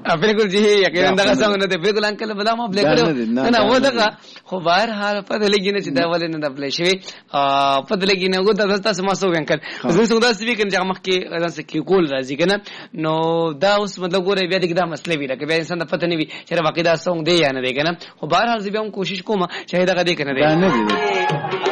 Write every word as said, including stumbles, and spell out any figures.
بالکل جی یقینا دا څنګه نه دی بالکل انکل بلا ما بل کړو نه و دغه خو بهر حال په دلګی نه چې دا ولې نه د پلی شوی په دلګی نه وګدا تاسو ما سو انکل زه څنګه تاسو وی کنه چې مخ کې ځان کې کول راځي کنه نو دا اوس مطلب ګوره بیا دغه دا مسله وی راکې بیا انسان د پته نه وی چې واقعي دا څنګه دی یا نه دی کنه خو بهر حال زه به کوشش کوم چې دا غدي کنه دی